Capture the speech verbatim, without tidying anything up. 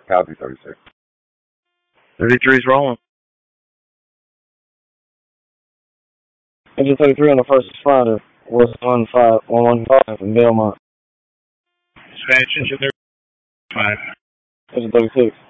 Copy, thirty-six. thirty-three's rolling. Engine thirty-three on the first responder, was one five one one five in Belmont. Dispatch, engine thirty-five. Engine thirty-six.